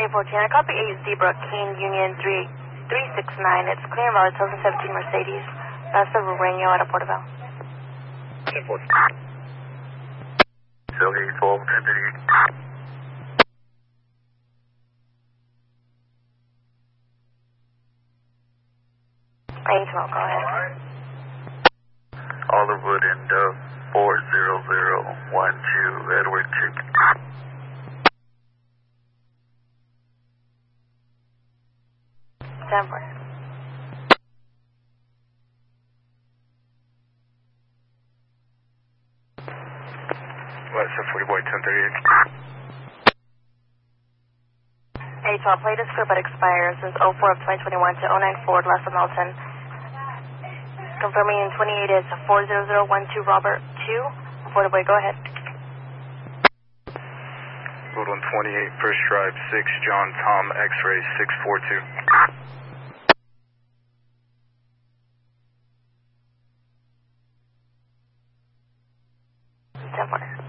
A14, I copy 8 Zebra, King Union 369. It's clear and valid, 2017 Mercedes. That's the Rureño out of Porterville. 10-4. Silky 12, 10-38. A12, go ahead. Oliverwood and 40012, Edward Chicken. Denver. What's up, 40 boy, 1038? A12, plate is clear but expires. This is 04 of 2021 to 09 Ford, Lester Melton. Confirming 28 is 40012 Robert 2. Porter boy, go ahead. Road 128, first stripe, 6, John Tom, X-ray, 642. Denver.